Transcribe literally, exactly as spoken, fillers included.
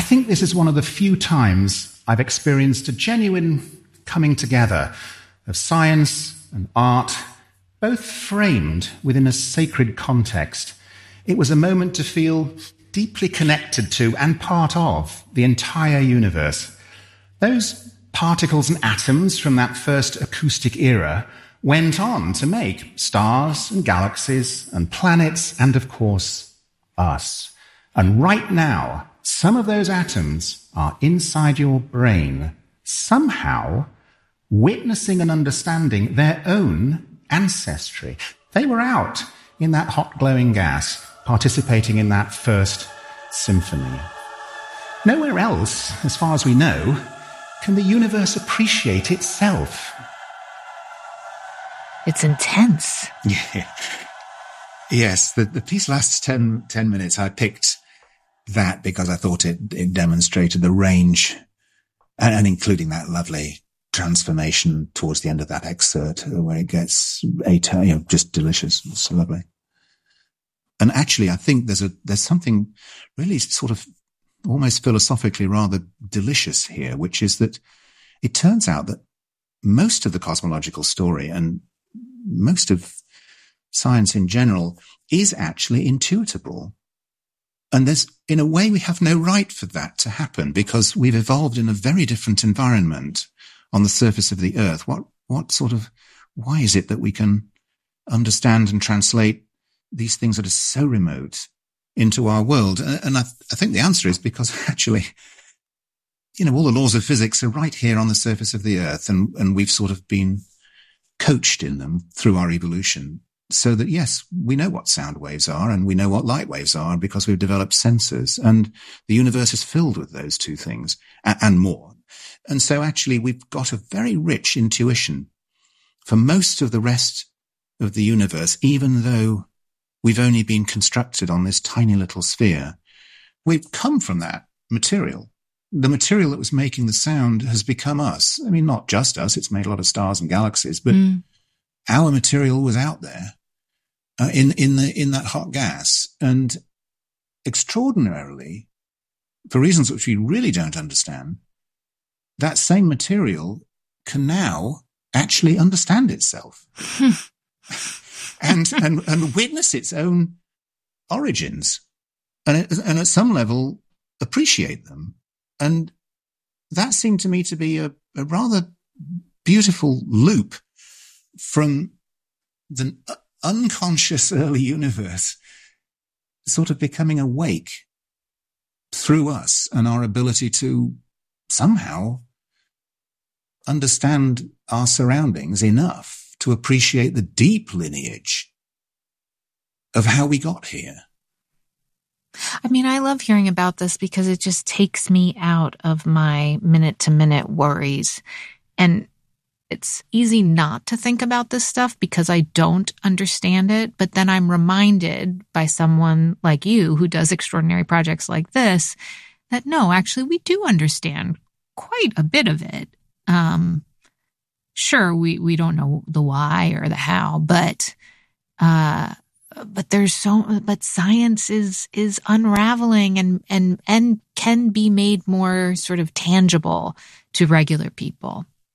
think this is one of the few times I've experienced a genuine coming together of science and art, both framed within a sacred context. It was a moment to feel deeply connected to and part of the entire universe. Those particles and atoms from that first acoustic era went on to make stars and galaxies and planets and, of course, us. And right now, some of those atoms are inside your brain, somehow witnessing and understanding their own ancestry. They were out in that hot glowing gas, participating in that first symphony. Nowhere else, as far as we know, can the universe appreciate itself. It's intense. Yeah. Yes, the, the piece lasts ten, ten minutes. I picked that because I thought it, it demonstrated the range, and, and including that lovely transformation towards the end of that excerpt where it gets eight, you know, just delicious. It's so lovely. And actually, I think there's a, there's something really sort of almost philosophically rather delicious here, which is that it turns out that most of the cosmological story and most of science in general is actually intuitable. And there's, in a way, we have no right for that to happen because we've evolved in a very different environment on the surface of the earth. What, what sort of, why is it that we can understand and translate these things that are so remote into our world? And I, th- I think the answer is because actually, you know, all the laws of physics are right here on the surface of the earth, and, and we've sort of been coached in them through our evolution. So that, yes, we know what sound waves are and we know what light waves are because we've developed sensors, and the universe is filled with those two things and, and more. And so actually we've got a very rich intuition for most of the rest of the universe, even though we've only been constructed on this tiny little sphere. We've come from that material. The material that was making the sound has become us. I mean, not just us. It's made a lot of stars and galaxies, but mm. our material was out there uh, in, in the, in that hot gas. And extraordinarily, for reasons which we really don't understand, that same material can now actually understand itself and, and, and witness its own origins and, and at some level appreciate them. And that seemed to me to be a, a rather beautiful loop from the unconscious early universe sort of becoming awake through us and our ability to somehow understand our surroundings enough to appreciate the deep lineage of how we got here. I mean, I love hearing about this because it just takes me out of my minute-to-minute worries. And it's easy not to think about this stuff because I don't understand it. But then I'm reminded by someone like you who does extraordinary projects like this that no, actually, we do understand quite a bit of it. Um, sure, we, we don't know the why or the how, but uh, but there's so but science is is unraveling and and and can be made more sort of tangible to regular people.